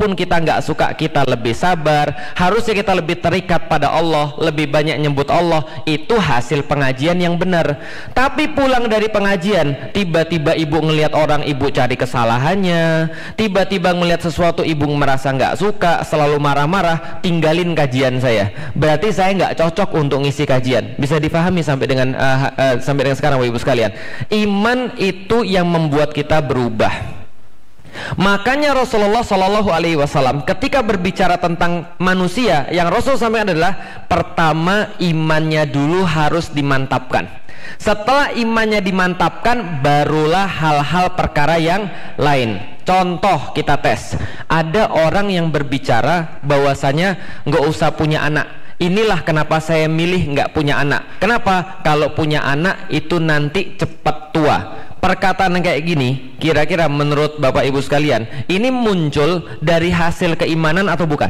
walaupun kita nggak suka, kita lebih sabar, harusnya kita lebih terikat pada Allah, lebih banyak nyebut Allah. Itu hasil pengajian yang benar. Tapi pulang dari pengajian, tiba-tiba ibu ngelihat orang, ibu cari kesalahannya, tiba-tiba ngelihat sesuatu, ibu merasa nggak suka, selalu marah-marah, tinggalin kajian saya, berarti saya nggak cocok untuk ngisi kajian. Bisa difahami sampai dengan sekarang, Bapak Ibu sekalian? Iman itu yang membuat kita berubah. Makanya Rasulullah Shallallahu Alaihi Wasallam ketika berbicara tentang manusia, yang Rasul sampaikan adalah pertama imannya dulu harus dimantapkan. Setelah imannya dimantapkan, barulah hal-hal perkara yang lain. Contoh, kita tes. Ada orang yang berbicara bahwasanya nggak usah punya anak. Inilah kenapa saya milih nggak punya anak. Kenapa? Kalau punya anak itu nanti cepat tua. Perkataan kayak gini, kira-kira menurut Bapak Ibu sekalian, ini muncul dari hasil keimanan atau bukan?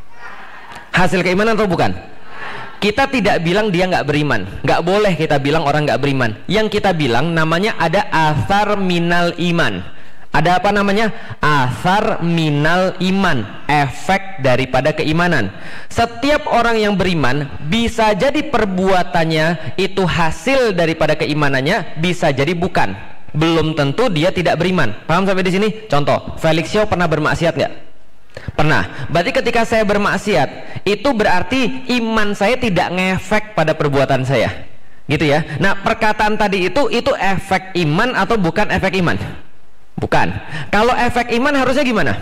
Hasil keimanan atau bukan? Kita tidak bilang dia nggak beriman, nggak boleh kita bilang orang nggak beriman. Yang kita bilang namanya ada athar minal iman. Ada apa namanya? Athar minal iman, efek daripada keimanan. Setiap orang yang beriman, bisa jadi perbuatannya itu hasil daripada keimanannya, bisa jadi bukan. Belum tentu dia tidak beriman. Paham sampai di sini? Contoh, Felixio pernah bermaksiat nggak? Pernah. Berarti ketika saya bermaksiat, itu berarti iman saya tidak ngefek pada perbuatan saya, gitu ya. Nah, perkataan tadi itu efek iman atau bukan efek iman? Bukan. Kalau efek iman harusnya gimana?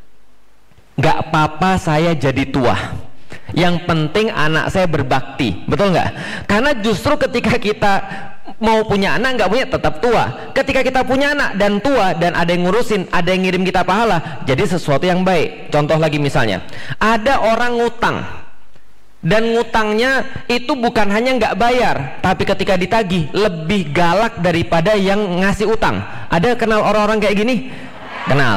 Nggak apa-apa saya jadi tua, yang penting anak saya berbakti. Betul nggak? Karena justru ketika kita mau punya anak, nggak punya, tetap tua. Ketika kita punya anak dan tua dan ada yang ngurusin, ada yang ngirim kita pahala, jadi sesuatu yang baik. Contoh lagi misalnya, ada orang ngutang dan ngutangnya itu bukan hanya nggak bayar, tapi ketika ditagih lebih galak daripada yang ngasih utang. Ada kenal orang-orang kayak gini? Kenal.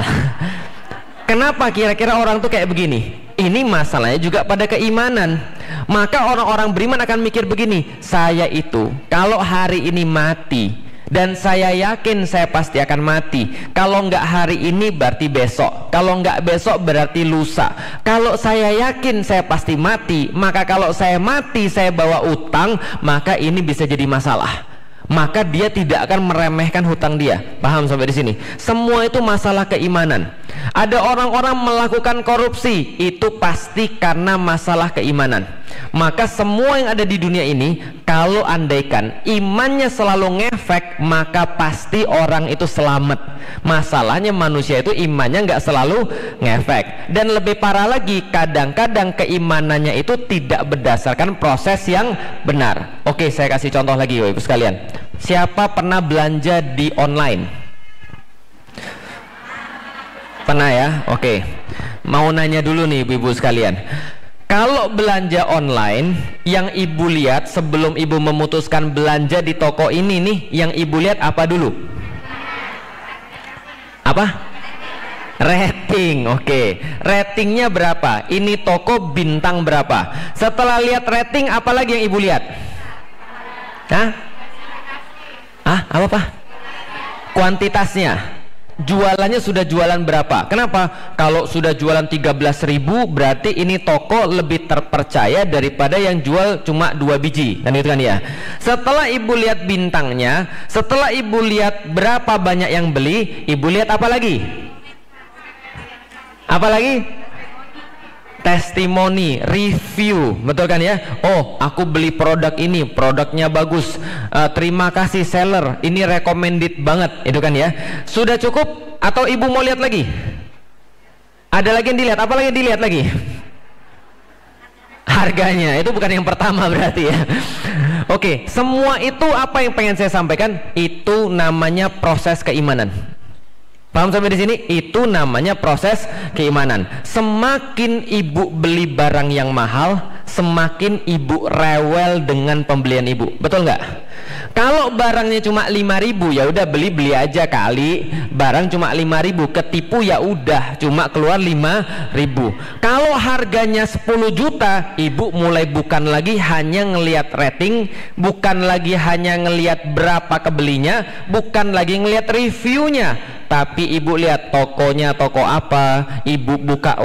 Kenapa kira-kira orang tuh kayak begini? Ini masalahnya juga pada keimanan. Maka orang-orang beriman akan mikir begini, saya itu kalau hari ini mati, dan saya yakin saya pasti akan mati. Kalau nggak hari ini berarti besok, kalau nggak besok berarti lusa. Kalau saya yakin saya pasti mati, maka kalau saya mati saya bawa utang, maka ini bisa jadi masalah. Maka dia tidak akan meremehkan hutang dia. Paham sampai di sini? Semua itu masalah keimanan. Ada orang-orang melakukan korupsi, itu pasti karena masalah keimanan. Maka semua yang ada di dunia ini, kalau andaikan imannya selalu ngefek, maka pasti orang itu selamat. Masalahnya manusia itu imannya nggak selalu ngefek. Dan lebih parah lagi, kadang-kadang keimanannya itu tidak berdasarkan proses yang benar. Oke, saya kasih contoh lagi Ibu sekalian. Siapa pernah belanja di online? Pernah ya? Oke. Mau nanya dulu nih Ibu sekalian. Kalau belanja online, yang ibu lihat sebelum ibu memutuskan belanja di toko ini nih, yang ibu lihat apa dulu? Apa? Rating. Oke. Ratingnya berapa? Ini toko bintang berapa? Setelah lihat rating, apa lagi yang ibu lihat? Hah? Apa Pak? Kuantitasnya. Jualannya sudah jualan berapa? Kenapa? Kalau sudah jualan 13.000, berarti ini toko lebih terpercaya daripada yang jual cuma 2 biji. Kan itu kan ya. Setelah ibu lihat bintangnya, setelah ibu lihat berapa banyak yang beli, ibu lihat apa lagi? Apa lagi? Testimoni, review, betul kan ya? Oh, aku beli produk ini, produknya bagus, terima kasih seller, ini recommended banget, itu kan ya? Sudah cukup atau ibu mau lihat lagi? Ada lagi yang dilihat? Apa lagi yang dilihat lagi? Harganya, itu bukan yang pertama berarti ya. Oke, semua itu apa yang pengen saya sampaikan? Itu namanya proses keimanan. Paham sampai di sini? Itu namanya proses keimanan. Semakin ibu beli barang yang mahal, semakin ibu rewel dengan pembelian ibu. Betul nggak? Kalau barangnya cuma 5.000, ya udah beli aja kali. Barang cuma 5.000, ketipu ya udah, cuma keluar 5.000. Kalau harganya 10 juta, ibu mulai bukan lagi hanya ngelihat rating, bukan lagi hanya ngelihat berapa kebelinya, bukan lagi ngelihat reviewnya, tapi ibu lihat tokonya toko apa, ibu buka